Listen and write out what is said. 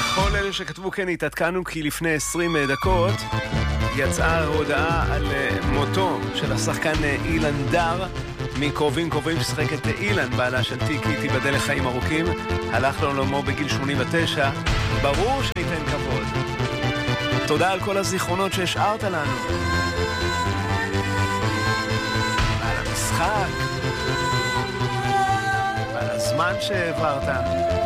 לכל אלה שכתבו כן, התעדכנו כי לפני 20 דקות יצאה הודעה על מותו של השחקן אילן דר מקרובים קרובים ששחק את אילן, בעלה של טיקי, תיבדל לחיים ארוכים. הלך לעולמו בגיל 89. ברור שניתן כבוד. תודה על כל הזיכרונות שהשארת לנו, על המשחק, על הזמן שהעברת.